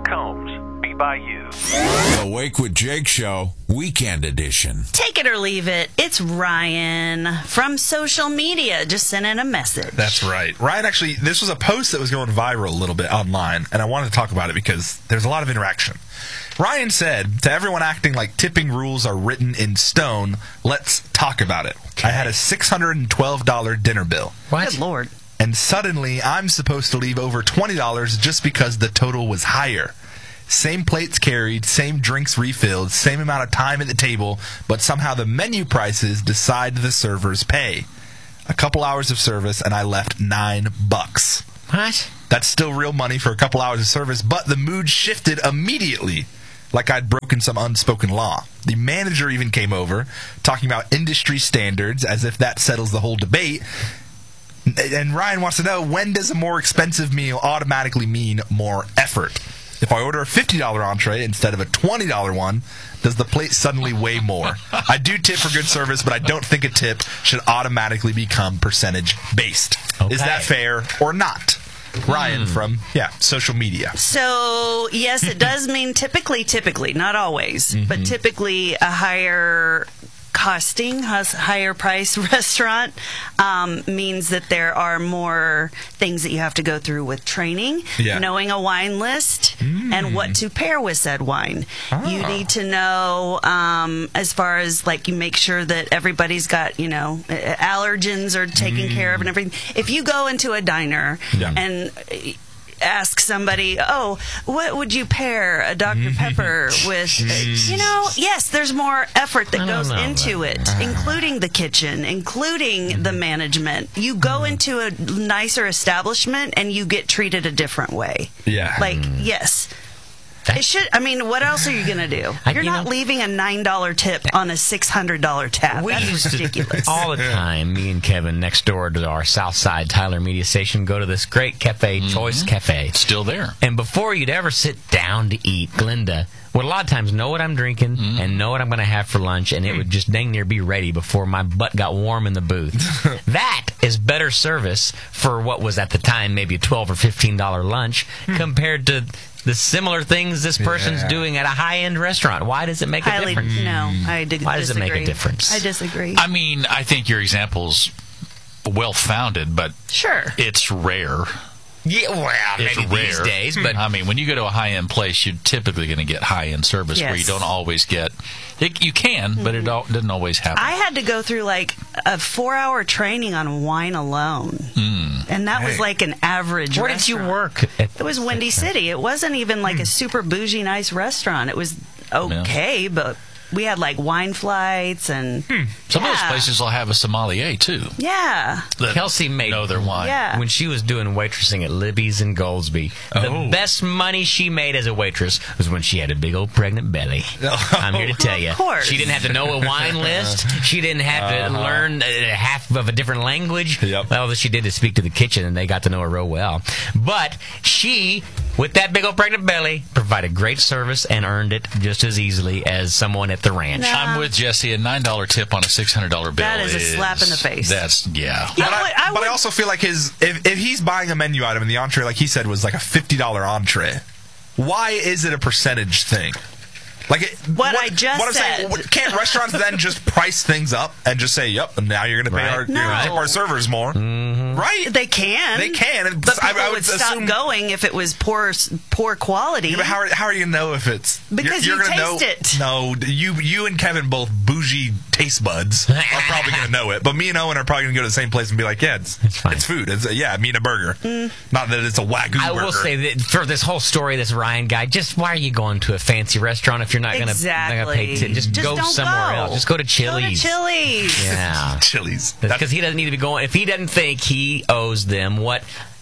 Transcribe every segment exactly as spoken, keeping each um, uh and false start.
Combs, Be By You. The Wake with Jake Show, Weekend Edition. Take it or leave it. It's Ryan from social media. Just sent in a message. That's right. Ryan, actually, this was a post that was going viral a little bit online, and I wanted to talk about it because there's a lot of interaction. Ryan said, to everyone acting like tipping rules are written in stone, let's talk about it. Okay. I had a six hundred twelve dollars dinner bill. What? Good Lord. And suddenly, I'm supposed to leave over twenty dollars just because the total was higher. Same plates carried, same drinks refilled, same amount of time at the table, but somehow the menu prices decide the servers pay. A couple hours of service, and I left nine bucks. What? That's still real money for a couple hours of service, but the mood shifted immediately, like I'd broken some unspoken law. The manager even came over, talking about industry standards, as if that settles the whole debate. And Ryan wants to know, when does a more expensive meal automatically mean more effort? If I order a fifty dollars entree instead of a twenty dollars one, does the plate suddenly weigh more? I do tip for good service, but I don't think a tip should automatically become percentage-based. Okay. Is that fair or not? Ryan hmm. from, yeah, social media. So, yes, it does mean typically, typically, not always, mm-hmm. but typically a higher costing, higher price restaurant um, means that there are more things that you have to go through with training, yeah. knowing a wine list, mm. and what to pair with said wine. Oh. You need to know, um, as far as, like, you make sure that everybody's got, you know, allergens are taken mm. care of and everything. If you go into a diner yeah. and ask somebody, oh, what would you pair a Doctor Pepper with? You know, yes, there's more effort that goes into it, including the kitchen, including the management. You go into a nicer establishment and you get treated a different way. Yeah. Like, yes. It should. I mean, what else are you going to do? I, You're you not know, leaving a nine dollar tip on a six hundred dollars tab. We That's used ridiculous. To, all the time, me and Kevin, next door to our Southside Tyler media station, go to this great cafe, mm-hmm. Choice Cafe. Still there. And before you'd ever sit down to eat, Glenda would a lot of times know what I'm drinking mm-hmm. and know what I'm going to have for lunch, and it would just dang near be ready before my butt got warm in the booth. That is better service for what was at the time maybe a twelve or fifteen dollar lunch hmm. compared to the similar things this person's yeah. doing at a high-end restaurant. Why does it make a Highly, difference? No, I dig- Why does disagree. it make a difference? I disagree. I mean, I think your example's well-founded, but sure, it's rare. Yeah, well, it's maybe rare. these days, but I mean, when you go to a high-end place, you're typically going to get high-end service yes. where you don't always get. It, you can, but it all, doesn't always happen. I had to go through like a four-hour training on wine alone, mm. and that hey. was like an average. Where restaurant. did you work? At it was Windy City. It wasn't even like mm. a super bougie, nice restaurant. It was okay, yeah. but we had like wine flights and hmm. some yeah. of those places will have a sommelier too. Yeah, Kelsey made know their wine. Yeah. When she was doing waitressing at Libby's in Goldsby. Oh. The best money she made as a waitress was when she had a big old pregnant belly. Oh. I'm here to tell you, of course. She didn't have to know a wine list. She didn't have to uh-huh. learn uh, half of a different language. Yep. All that she did is speak to the kitchen, and they got to know her real well. But she, with that big old pregnant belly, provided great service and earned it just as easily as someone at the ranch. No. I'm with Jesse. A nine dollar tip on a six hundred dollar bill. That is a slap in the face. That's yeah. You but know I, what? I but would, I also feel like his if if he's buying a menu item and the entree, like he said, was like a fifty dollar entree. Why is it a percentage thing? Like it, what, what I just what I'm said. saying, can't restaurants then just price things up and just say, "Yep, and now you're going to pay right. our, no. you're gonna tip our servers more"? Mm-hmm. Right? They can. They can. And But people I, I would, would stop assume, going if it was poor, poor quality. Yeah, but how are, how are you going to know if it's because you're, you're you gonna taste know, it? No, you you and Kevin both bougie taste buds are probably going to know it. But me and Owen are probably going to go to the same place and be like, "Yeah, it's it's, fine. it's food. It's a, yeah, me and a burger. Mm. Not that it's a wagyu I burger." will say that for this whole story, this Ryan guy, just why are you going to a fancy restaurant if you're not going exactly. to pay? T- just, just go don't somewhere go. else. Just go to Chili's. Go to Chili's. Yeah, Chili's. because he doesn't need to be going. If he doesn't think he owes them what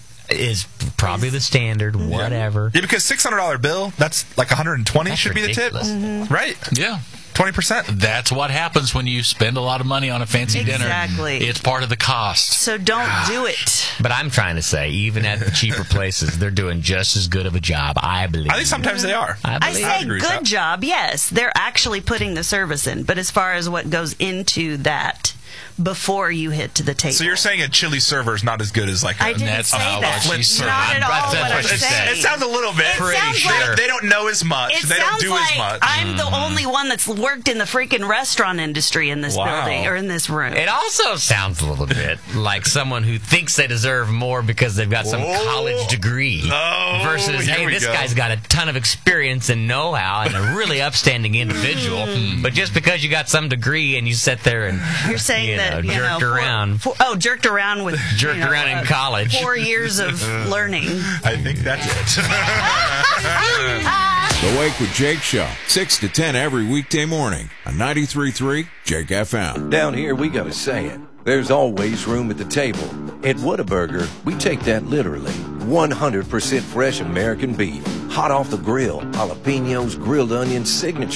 is probably the standard, whatever. Yeah, because six hundred dollar bill, that's like one hundred twenty That's should ridiculous. be the tip, mm-hmm. right? Yeah. twenty percent. That's what happens when you spend a lot of money on a fancy exactly. dinner. It's part of the cost. So don't Gosh. do it. But I'm trying to say, even at the cheaper places, they're doing just as good of a job, I believe. I think sometimes they are. I, I believe. say agree with good that. job, yes. They're actually putting the service in. But as far as what goes into that before you hit to the table. So you're saying a chili server is not as good as like a I didn't That's say not that. what she said. Not at all That's what what I'm she said. saying. It sounds a little bit. It Pretty sounds sure. like- They don't know as much. It they don't sounds do like as much. I'm the only one that's worked in the freaking restaurant industry in this Wow. building or in this room. It also sounds a little bit like someone who thinks they deserve more because they've got some Whoa. college degree. Oh, versus, here hey, we this go. guy's got a ton of experience and know-how and a really upstanding individual. But just because you got some degree and you sit there and You're saying you that know, you jerked know, four- around. four- oh, jerked around with Jerked you know, around in uh, college. Four years of learning. I think that's it. The Wake with Jake Show, six to ten every weekday morning on ninety-three point three Jake F M. Down here, we gotta say it. There's always room at the table. At Whataburger, we take that literally. one hundred percent fresh American beef, hot off the grill, jalapenos, grilled onions, signature